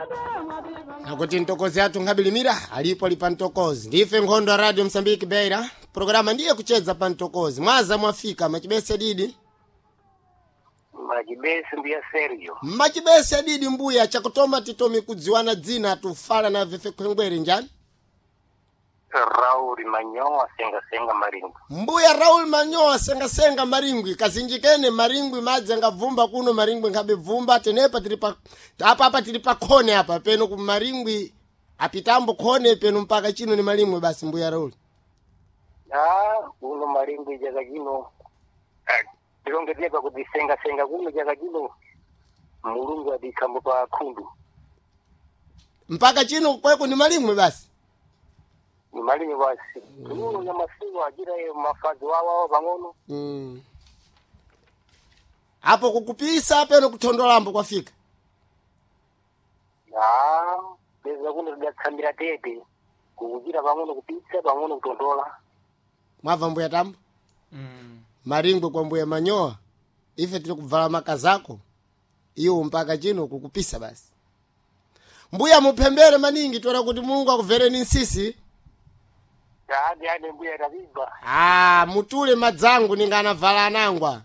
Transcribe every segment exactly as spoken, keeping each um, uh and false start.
Nakuti ntokozi yatu ngabilimira alipo lipa ntokozi ndife nkhondo ya Radio Msambiki Beira programa ndiye kucheza pa ntokozi mwaza mwafika machibese didi Machibese ndiye Sergio machibese didi mbuya chakutoma titomi kudziwana dzina tufala na vefe kwengweri njani Raul Manyoa senga senga maringu mbuya Raul Manyoa senga senga maringu kazinjikene maringu madzi ngavumba kuno maringu ngabe vumba tenepa tilipa hapa hapa tilipa khone hapa peno ku maringu apitambo khone peno mpaka chino ni maringu basi mbuya Raul ah uno maringu jaga jino ndongezeka pa kudisenga senga kuno jaga jino mulungu adikambo pa kundu mpaka chino kweko ni maringu basi ni malinyi basi uno ya masigo ajira ye mafazi wao wao bangono mm hapo kukupisa peno kutondolambo kwafika ah beza kuno datsamira tete kujira bangono kupisa bangono kutondola mwava mbuya tambo mm maringo kwa mbuya Manyoa ife tili kuvala makazako iyo mpaka chino kukupisa basi mbuya mupembere maningi tora kuti Mungu akuvereni nsisi hadi hadi mbuya rabiba ah mutule madzangu ningana vala nangwa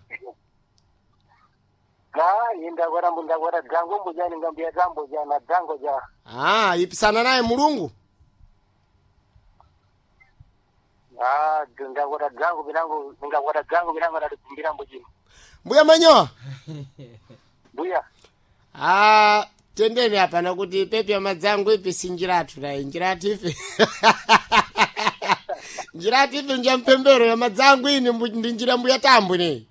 na yenda kwara mbunda kwara dzango mbujani ngambia zambo jana dzango ja ah ipisana naye mulungu ah ndanga kwara dzango bilango ndanga kwara dzango bilango na kumbira mbujini mbuya Manyoa mbuya ah tendeni hapa na kuti pepe madzangu ipi sinjiratu na injiratu ife njiratu ife njampembero ya madzangu ini ndinjira mbuya tambo ne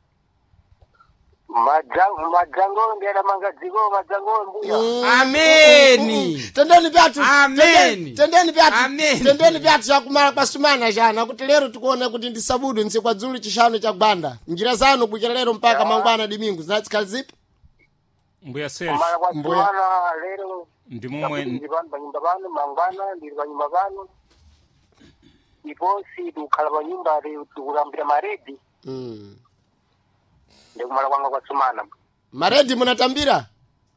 Majango majango ndiye mangadziko majango mbuya ameni tendeni pyatu Amen. tendeni pyatu Amen. tendeni pyatu chakumala pasumana jana kuti lero tikuona kuti ndisabudu nsi kwa dzulu chishano cha gwanda njira zanu bukira lero mpaka yeah. Mangwana dimingu zinatsikala zipi mbuya Serge mara kwa Mbuya. sana lero ndi momwe ndi bantu banyumba bano mangwana ndi banyumba bano iposi dukhala banyumba ari tukurambira maredi mm ndikumala kwanga kwa sumana maredi munatambira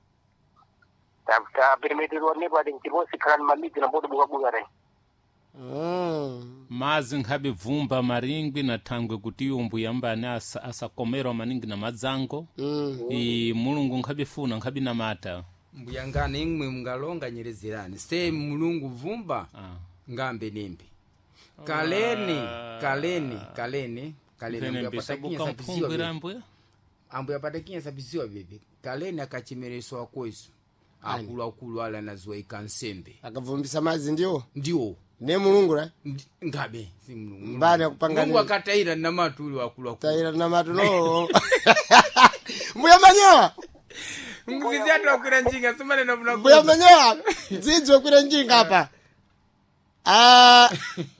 ta permite ro ne badi iposi khala mamiti na bodo buka buka re mm mazi nkhabe vumba maringwi na thangwe kuti yumbu yambani asa asakomera maningi na madzango mm i mulungu nkhabe funa nkhabe na mata mbuyangana imwe mungalonga nyerezerani se mulungu vumba ah ngambe nimbi kaleni kaleni kaleni kaleni Vene ambuya mbisa patakinya buka sapisiwa mpungwira bebe mbuya ambuya patakinya sapisiwa bebe kaleni akachimereswa kwesu akulu akulu ala naziwa ikansembe akavumbisa mazi ndio ndiwo ne mulungu la Ndi- ngabe si mulungu mbani akupangani mulungu akataira na matuli akulu akulu taira na matulo mbuya Manyoa mzizi atu akwira njinga sumane na muna mbuya Manyoa dzidzo kwira njinga hapa ah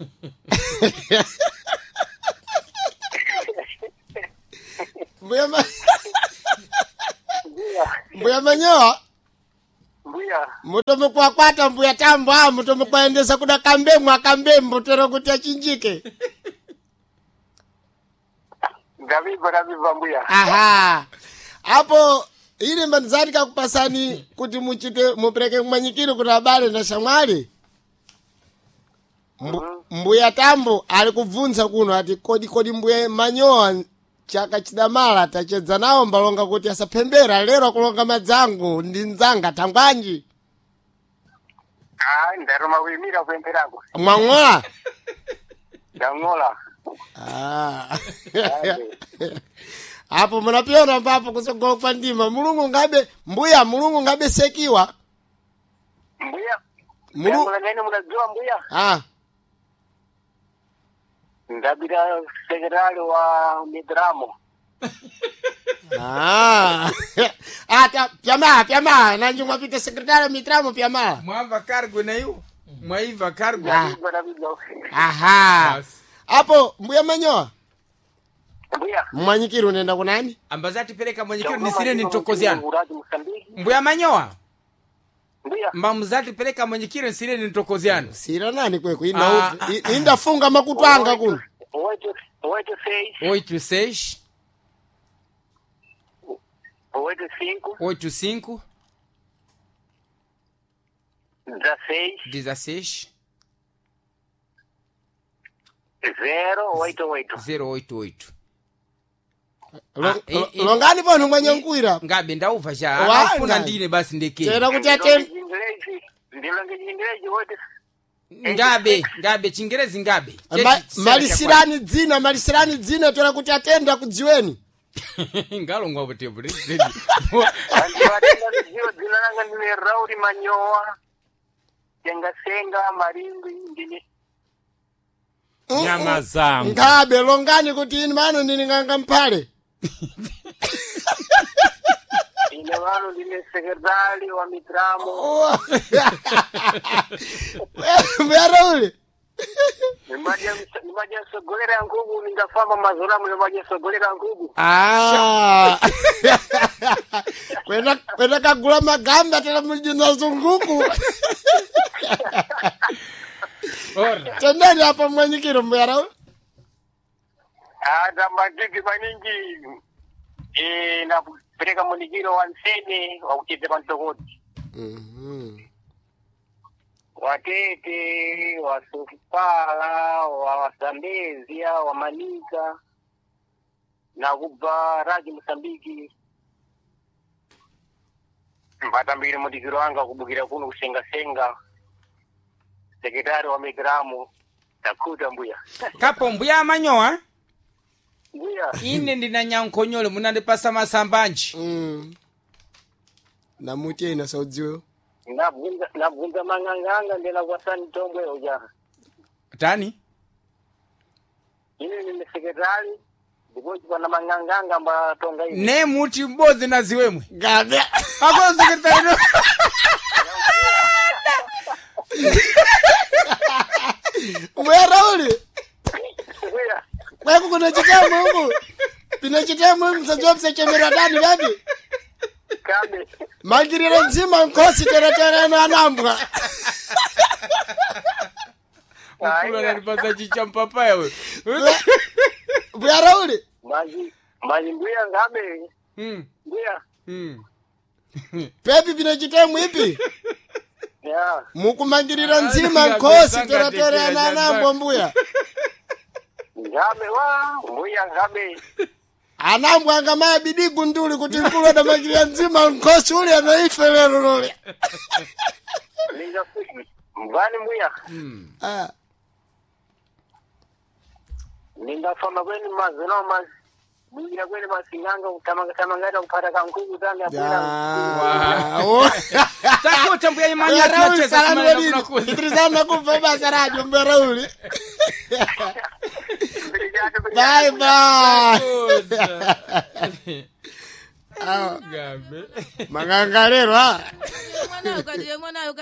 mbuya Ma- mbuya Manyoa mbuya mutome kwakwata mbuya tambo ah mutome kwaendesa kuda kambemwe akambembo tero kuti achinjike ngabiba ngabiba mbuya aha hapo ile manzari kakupasani kuti muchite mupereke kumanyikiro kuti abale na shamwali Mbu, mbuya tambo ali kubvunza kuno ati kodi kodi mbuya Manyoa chaka chidamala tachedza nawo mbalonga kuti asapembera lero akulonga madzangu ndi nzanga tangwanji ah ndaroma wimira kuemperako mwang'ola ndangola ah hapo munapiona papo kusogolo kwa ndima mulungu ngabe mbuya mulungu ngabe sekiwa mbuya Mulu- mbuya nene munajua mbuya ah ndabira sekretari wa midramo ah ata pyama pyama nanji mwapita sekretari mitramo pyama mwava cargo na yu mwaiva cargo Ah. ngabiba ngabiba aha Basi. hapo mbuya Manyoa mbuya mmanyikiro unaenda kunani ambazati pereka mwenyekiro nisire nitokoziana uradi Msambiki mbuya Manyoa mbuya mbamuzati pereka mwenyekiro nisire nitokoziana sira nani kweko ina Ah, ah, indafunga makutu anga kuno oito oito seis oito seis oito cinco oito cinco dezesseis, dezesseis, zero oito oito. zero oito oito. Lo- Ah, lo- eh, eh, longani pano mwanyankwira ngabe ndauva cha Wa- afuna ngani. ndine basi ndekeni tera kuti Ndilonge atende Chingerezi, ndilonge Chingerezi wote. ngabe ngabe chingerezi ngabe Chechi Ma- chisera malisirani dzina malisirani dzina tera kuti atenda kudziweni chakwa- ngalongwa butembo Anti watenda ziyo dzina langa ndine Rauli Manyowa. Senga senga maringwi ndine. nyama zangu ngabe longani kuti ini mano ndini nganga mphale Ine wano ndine sekretari wa mitramo. mbuyara ule Nimaja nimaja sogolera nkugu ningafamba mazora mu nimaja sogolera nkugu. Ah. kwenda kwenda kagula magamba tera mujina zunguku ora tendeni apa mwanyikiro mbuyara ule Ada matiki maningi. Eh na pereka munikiro wa nsene wa kucheze pantokoti. Mhm. Watete, wasufala, wa wasambezia, wa manika, na kubva raji Msambiki. Mpata mbili mutikiro wanga kubukira kuno kusenga senga. Sekretari wa migramu, takuta mbuya. kapo mbuya Manyowa Mbuya. ine ndina nyankonyole munandipasa masambanji Mm. namuti ina saudziwe Nabvunza nabvunza manganganga ndela kwa sani tombwe oja. tani Ine ni sekretari, ndipo pana manganganga mba tonga hivi. ne muti mbozi na ziwemwe ngabe akoze kitano mbuyara ule Mbuya. kweku kuna chitemo huku pina chitemo msajopse chemera dani babi Kabe. magiriro nzima nkosi tera tera na anambwa mkula nanipasa chicha mpapaya we mbuyara ule Maji maji mbuya ngabe. Hmm, Mbuya. hmm. pepi pina chitemo ipi Ya. mukumangirira Ah, nzima ngabe nkosi sanga tera tera tekera na anambwa mbuya Ngabe wa mbuya ngabe. anambwa angamaya bidigu nduli kuti nkulo da magirira nzima nkosi ule anaifelero lole Ninga mbani mbuya. Hmm. ah Ninga fama kweni mazino maz. Mwingira kweni masinganga utamanga tamangata kupata kankugu tani apura. wow takuta mbuya Manyowa mbuyara ule tunacheza salani kumana wali tunakuza idrisana kufa basa radio mbuyara ule bye bye ngabe mangangalero ah Mwana ukati mwana